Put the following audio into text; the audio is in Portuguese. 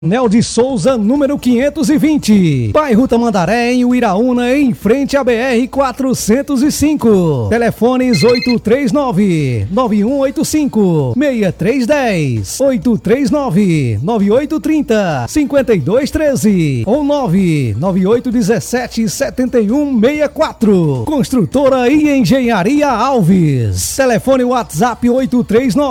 Nel de Souza, número 520, bairro Tamandaré, em Uiraúna, em frente à BR-405. Telefones 839-9185-6310, 839-9830-5213 ou 99817-7164. Construtora e Engenharia Alves. Telefone WhatsApp 839